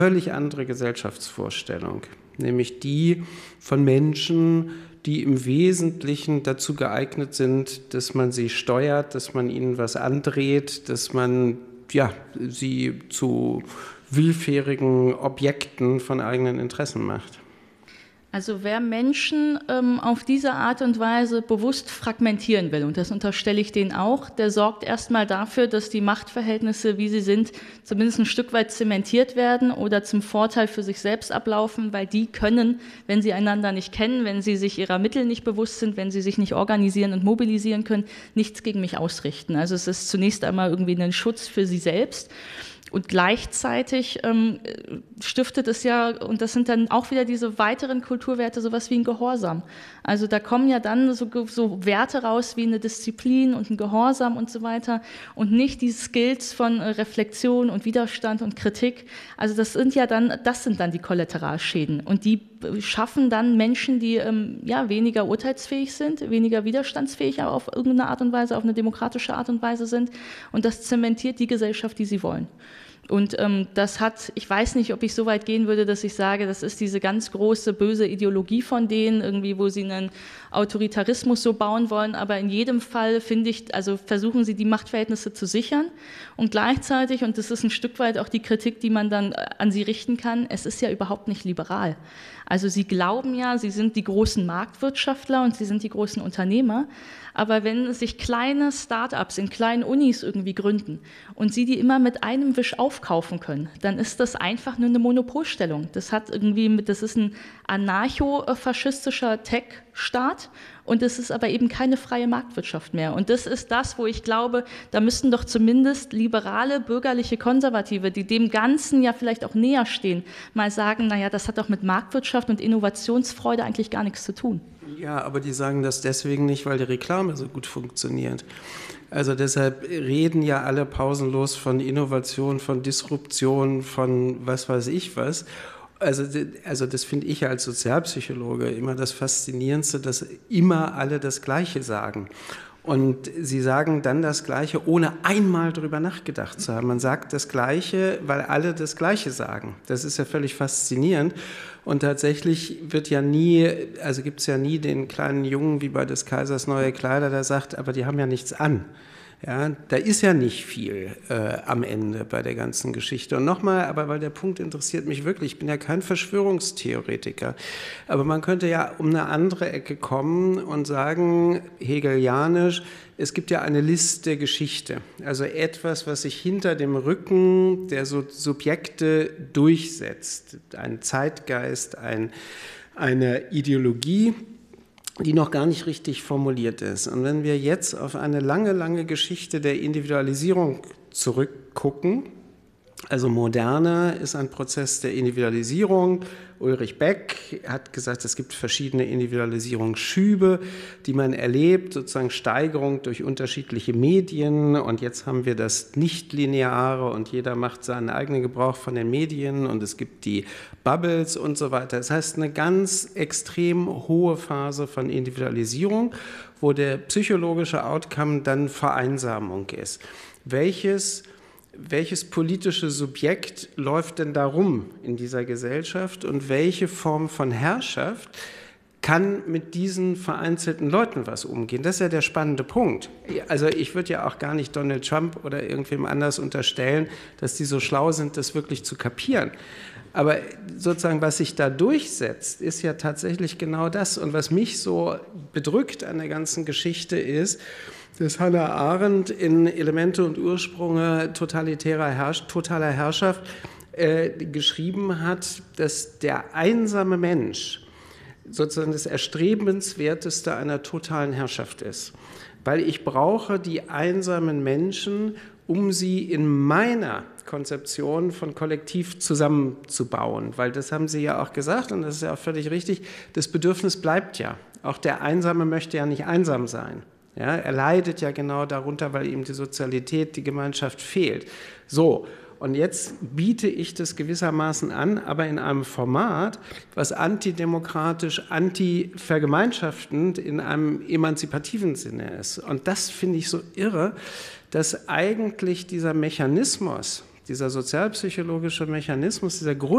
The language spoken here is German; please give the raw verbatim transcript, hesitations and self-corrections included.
völlig andere Gesellschaftsvorstellung, nämlich die von Menschen, die im Wesentlichen dazu geeignet sind, dass man sie steuert, dass man ihnen was andreht, dass man ja, sie zu willfährigen Objekten von eigenen Interessen macht. Also wer Menschen ähm, auf diese Art und Weise bewusst fragmentieren will, und das unterstelle ich denen auch, der sorgt erstmal dafür, dass die Machtverhältnisse, wie sie sind, zumindest ein Stück weit zementiert werden oder zum Vorteil für sich selbst ablaufen, weil die können, wenn sie einander nicht kennen, wenn sie sich ihrer Mittel nicht bewusst sind, wenn sie sich nicht organisieren und mobilisieren können, nichts gegen mich ausrichten. Also es ist zunächst einmal irgendwie ein Schutz für sie selbst. Und gleichzeitig ähm, stiftet es ja, und das sind dann auch wieder diese weiteren Kulturwerte, sowas wie ein Gehorsam. Also da kommen ja dann so, so Werte raus wie eine Disziplin und ein Gehorsam und so weiter und nicht die Skills von äh, Reflexion und Widerstand und Kritik. Also das sind ja dann, das sind dann die Kollateralschäden und die schaffen dann Menschen, die ähm, ja weniger urteilsfähig sind, weniger widerstandsfähig, aber auf irgendeine Art und Weise, auf eine demokratische Art und Weise sind und das zementiert die Gesellschaft, die sie wollen. Und ähm, das hat, ich weiß nicht, ob ich so weit gehen würde, dass ich sage, das ist diese ganz große, böse Ideologie von denen, irgendwie, wo sie einen Autoritarismus so bauen wollen, aber in jedem Fall, finde ich, also versuchen sie, die Machtverhältnisse zu sichern und gleichzeitig, und das ist ein Stück weit auch die Kritik, die man dann an sie richten kann, es ist ja überhaupt nicht liberal. Also sie glauben ja, sie sind die großen Marktwirtschaftler und sie sind die großen Unternehmer, aber wenn sich kleine Start-ups in kleinen Unis irgendwie gründen und sie die immer mit einem Wisch aufkaufen können, dann ist das einfach nur eine Monopolstellung. Das hat irgendwie, das ist ein anarcho-faschistischer Tech-Staat und es ist aber eben keine freie Marktwirtschaft mehr. Und das ist das, wo ich glaube, da müssten doch zumindest liberale, bürgerliche Konservative, die dem Ganzen ja vielleicht auch näher stehen, mal sagen, naja, das hat doch mit Marktwirtschaft und Innovationsfreude eigentlich gar nichts zu tun. Ja, aber die sagen das deswegen nicht, weil die Reklame so gut funktioniert. Also deshalb reden ja alle pausenlos von Innovation, von Disruption, von was weiß ich was. Also, also das finde ich als Sozialpsychologe immer das Faszinierendste, dass immer alle das Gleiche sagen. Und sie sagen dann das Gleiche, ohne einmal drüber nachgedacht zu haben. Man sagt das Gleiche, weil alle das Gleiche sagen. Das ist ja völlig faszinierend. Und tatsächlich wird ja nie, also gibt es ja nie den kleinen Jungen wie bei des Kaisers neue Kleider, der sagt, aber die haben ja nichts an. Ja, da ist ja nicht viel äh, am Ende bei der ganzen Geschichte. Und nochmal, aber weil der Punkt interessiert mich wirklich, ich bin ja kein Verschwörungstheoretiker, aber man könnte ja um eine andere Ecke kommen und sagen, hegelianisch, es gibt ja eine List der Geschichte, also etwas, was sich hinter dem Rücken der Subjekte durchsetzt, ein Zeitgeist, ein, eine Ideologie, die noch gar nicht richtig formuliert ist. Und wenn wir jetzt auf eine lange, lange Geschichte der Individualisierung zurückgucken, also Moderne ist ein Prozess der Individualisierung. Ulrich Beck hat gesagt, es gibt verschiedene Individualisierungsschübe, die man erlebt, sozusagen Steigerung durch unterschiedliche Medien. Und jetzt haben wir das Nichtlineare und jeder macht seinen eigenen Gebrauch von den Medien und es gibt die Bubbles und so weiter. Das heißt, eine ganz extrem hohe Phase von Individualisierung, wo der psychologische Outcome dann Vereinsamung ist. Welches Welches politische Subjekt läuft denn da rum in dieser Gesellschaft und welche Form von Herrschaft kann mit diesen vereinzelten Leuten was umgehen? Das ist ja der spannende Punkt. Also ich würde ja auch gar nicht Donald Trump oder irgendwem anders unterstellen, dass die so schlau sind, das wirklich zu kapieren. Aber sozusagen, was sich da durchsetzt, ist ja tatsächlich genau das. Und was mich so bedrückt an der ganzen Geschichte ist, dass Hannah Arendt in Elemente und Ursprünge totalitärer Herrsch- totaler Herrschaft äh, geschrieben hat, dass der einsame Mensch sozusagen das Erstrebenswerteste einer totalen Herrschaft ist. Weil ich brauche die einsamen Menschen, um sie in meiner Konzeption von Kollektiv zusammenzubauen. Weil das haben Sie ja auch gesagt und das ist ja auch völlig richtig, das Bedürfnis bleibt ja. Auch der Einsame möchte ja nicht einsam sein. Ja, er leidet ja genau darunter, weil ihm die Sozialität, die Gemeinschaft fehlt. So, und jetzt biete ich das gewissermaßen an, aber in einem Format, was antidemokratisch, antivergemeinschaftend in einem emanzipativen Sinne ist. Und das finde ich so irre, dass eigentlich dieser Mechanismus, dieser sozialpsychologische Mechanismus, dieser Grund